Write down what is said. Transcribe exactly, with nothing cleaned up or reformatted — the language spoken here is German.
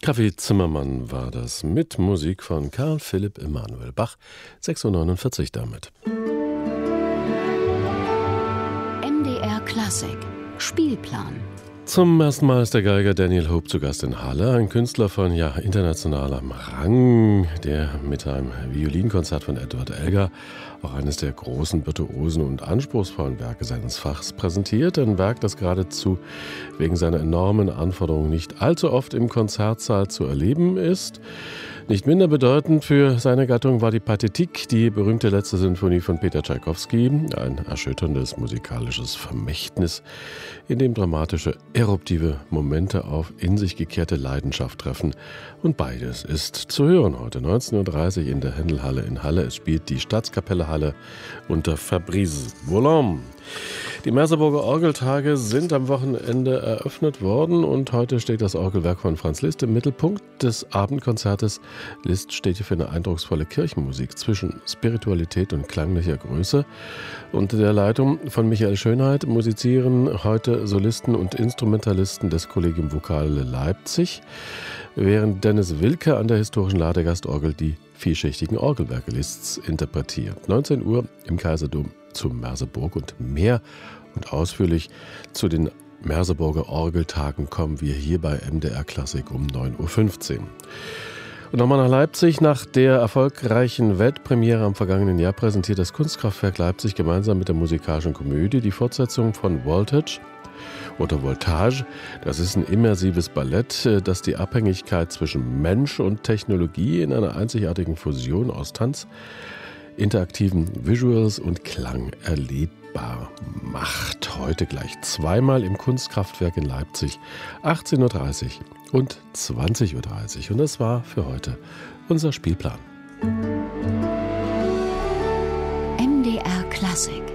Kaffee Zimmermann war das mit Musik von Karl Philipp Emanuel Bach, sechs Uhr neunundvierzig damit. M D R Klassik Spielplan. Zum ersten Mal ist der Geiger Daniel Hope zu Gast in Halle, ein Künstler von ja, internationalem Rang, der mit einem Violinkonzert von Edward Elgar auch eines der großen, virtuosen und anspruchsvollen Werke seines Fachs präsentiert. Ein Werk, das geradezu wegen seiner enormen Anforderungen nicht allzu oft im Konzertsaal zu erleben ist. Nicht minder bedeutend für seine Gattung war die Pathetik, die berühmte letzte Sinfonie von Peter Tschaikowski, ein erschütterndes musikalisches Vermächtnis, in dem dramatische, eruptive Momente auf in sich gekehrte Leidenschaft treffen. Und beides ist zu hören heute neunzehn Uhr dreißig in der Händelhalle in Halle. Es spielt die Staatskapelle Halle unter Fabrice Volant. Die Merseburger Orgeltage sind am Wochenende eröffnet worden und heute steht das Orgelwerk von Franz Liszt im Mittelpunkt des Abendkonzertes. Liszt steht hier für eine eindrucksvolle Kirchenmusik zwischen Spiritualität und klanglicher Größe. Unter der Leitung von Michael Schönheit musizieren heute Solisten und Instrumentalisten des Collegium Vocale Leipzig, während Dennis Wilke an der historischen Ladegastorgel die vielschichtigen Orgelwerke Liszts interpretiert. neunzehn Uhr im Kaiserdom zu Merseburg und mehr und ausführlich zu den Merseburger Orgeltagen kommen wir hier bei M D R Klassik um neun Uhr fünfzehn. Und nochmal nach Leipzig. Nach der erfolgreichen Weltpremiere am vergangenen Jahr präsentiert das Kunstkraftwerk Leipzig gemeinsam mit der musikalischen Komödie die Fortsetzung von Voltage oder Voltage. Das ist ein immersives Ballett, das die Abhängigkeit zwischen Mensch und Technologie in einer einzigartigen Fusion aus Tanz, interaktiven Visuals und Klang erlebbar macht. Heute gleich zweimal im Kunstkraftwerk in Leipzig, achtzehn Uhr dreißig und zwanzig Uhr dreißig. Und das war für heute unser Spielplan. M D R Klassik